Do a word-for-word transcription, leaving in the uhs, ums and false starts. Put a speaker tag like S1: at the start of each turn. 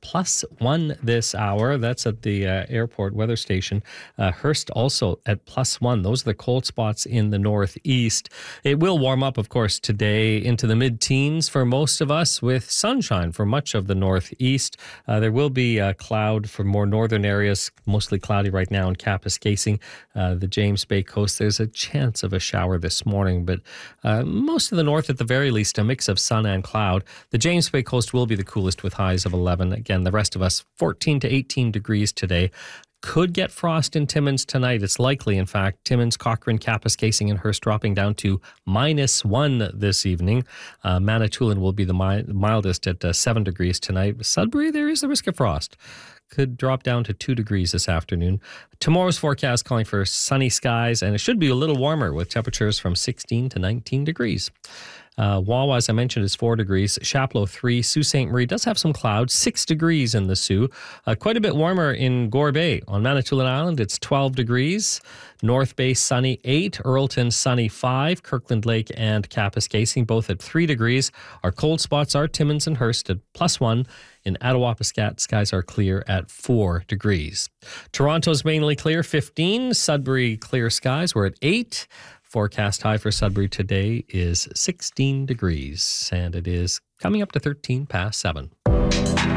S1: plus one this hour. That's at the uh, airport weather station. Uh, Hearst also at plus one. Those are the cold spots in the northeast. It will warm up, of course, today into the mid-teens for most of us with sunshine for much of the northeast. Uh, there will be a cloud for more northern areas, mostly cloudy right now in Kapuskasing, uh, the James Bay coast. There's a chance of a shower this morning, but uh, most of the north at the very least, a mix of sun and cloud. The James Bay coast will be the coolest with highs of eleven. Again, the rest of us, fourteen to eighteen degrees today. Could get frost in Timmins tonight. It's likely, in fact. Timmins, Cochrane, Kapuskasing, and Hearst dropping down to minus one this evening. Uh, Manitoulin will be the mi- mildest at uh, seven degrees tonight. Sudbury, there is the risk of frost. Could drop down to two degrees this afternoon. Tomorrow's forecast calling for sunny skies, and it should be a little warmer with temperatures from sixteen to nineteen degrees. Uh, Wawa, as I mentioned, is four degrees. Chapleau, three. Sault Ste. Marie does have some clouds, six degrees in the Sault. Uh, quite a bit warmer in Gore Bay. On Manitoulin Island, it's twelve degrees. North Bay, sunny, eight. Earlton, sunny, five. Kirkland Lake and Kapuskasing, both at three degrees. Our cold spots are Timmins and Hearst at plus one. In Attawapiskat, skies are clear at four degrees. Toronto's mainly clear, fifteen. Sudbury, clear skies. We're at eight. Forecast high for Sudbury today is sixteen degrees, and it is coming up to thirteen past seven.